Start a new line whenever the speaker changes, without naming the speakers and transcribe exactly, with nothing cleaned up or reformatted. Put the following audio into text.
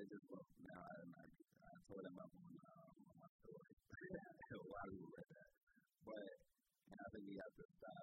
just well, now I, I, I told him up on, um, on my story while we were at that. But I think he has to stop